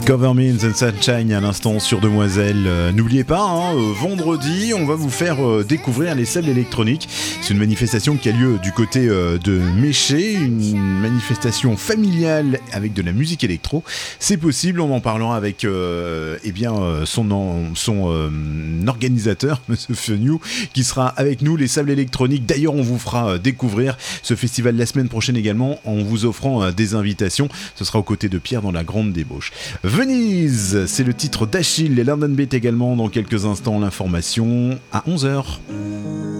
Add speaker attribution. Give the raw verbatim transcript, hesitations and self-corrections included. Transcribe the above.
Speaker 1: Government and Sunshine à l'instant sur Demoiselle. Euh, n'oubliez pas, hein, euh, vendredi, on va vous faire euh, découvrir les sables électroniques. C'est une manifestation qui a lieu du côté euh, de Méché, une manifestation familiale avec de la musique électro. C'est possible, on en parlera avec euh, eh bien, euh, son, en, son euh, organisateur, Monsieur Feniu, qui sera avec nous, les sables électroniques. D'ailleurs, on vous fera euh, découvrir ce festival la semaine prochaine également, en vous offrant euh, des invitations. Ce sera aux côtés de Pierre dans la Grande Débauche. Venise, c'est le titre d'Achille, les London Beat également dans quelques instants, l'information à onze heures.